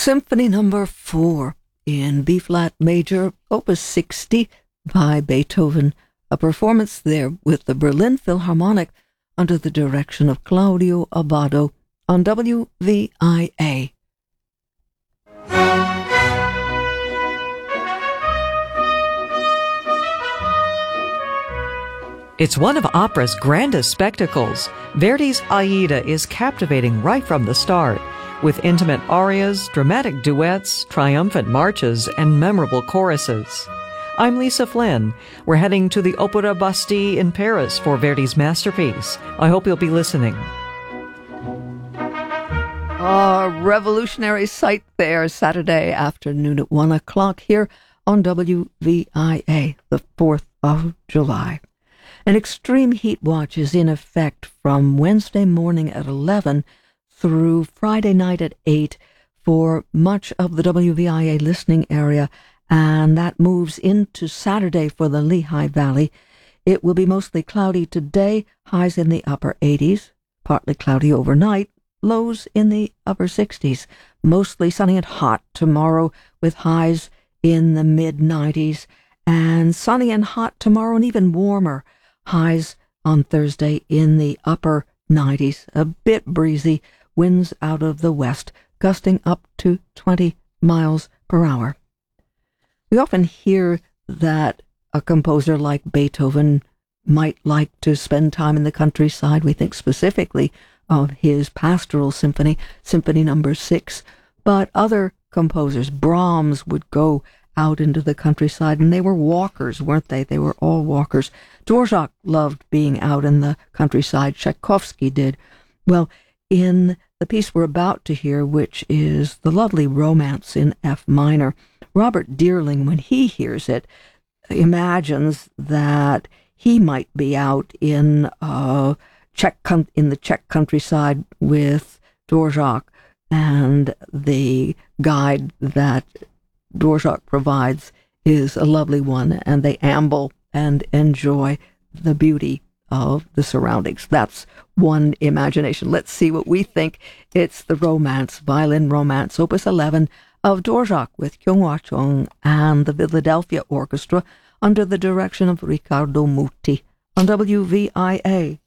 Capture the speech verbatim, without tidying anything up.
Symphony Number Four in B-flat major, Opus sixty by Beethoven, a performance there with the Berlin Philharmonic under the direction of Claudio Abbado on W V I A. It's one of opera's grandest spectacles. Verdi's Aida is captivating right from the start, with intimate arias, dramatic duets, triumphant marches, and memorable choruses. I'm Lisa Flynn. We're heading to the Opéra Bastille in Paris for Verdi's masterpiece. I hope you'll be listening. A revolutionary sight there Saturday afternoon at one o'clock here on W V I A, the fourth of July. An extreme heat watch is in effect from Wednesday morning at eleven through Friday night at eight for much of the W V I A listening area, and that moves into Saturday for the Lehigh Valley. It will be mostly cloudy today, highs in the upper eighties, partly cloudy overnight, lows in the upper sixties, mostly sunny and hot tomorrow with highs in the mid nineties, and sunny and hot tomorrow and even warmer, highs on Thursday in the upper nineties, a bit breezy, winds out of the west, gusting up to twenty miles per hour. We often hear that a composer like Beethoven might like to spend time in the countryside. We think specifically of his Pastoral Symphony, Symphony Number Six, but other composers, Brahms, would go out into the countryside, and they were walkers, weren't they? They were all walkers. Dvorak loved being out in the countryside. Tchaikovsky did. Well, in the piece we're about to hear, which is the lovely Romance in F minor, Robert Dearling, when he hears it, imagines that he might be out in uh, Czech in the Czech countryside with Dvorak, and the guide that Dvorak provides is a lovely one, and they amble and enjoy the beauty of the surroundings. That's one imagination. Let's see what we think. It's the Romance, Violin Romance, Opus eleven of Dvorak with Kyung-Hwa Chung and the Philadelphia Orchestra under the direction of Riccardo Muti on W V I A.